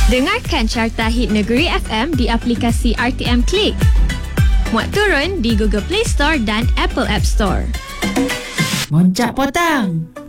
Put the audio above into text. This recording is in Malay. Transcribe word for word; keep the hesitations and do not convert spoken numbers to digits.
Dengarkan Carta Hit Negeri F M di aplikasi R T M Click. Muat turun di Google Play Store dan Apple App Store. Moncak Potang.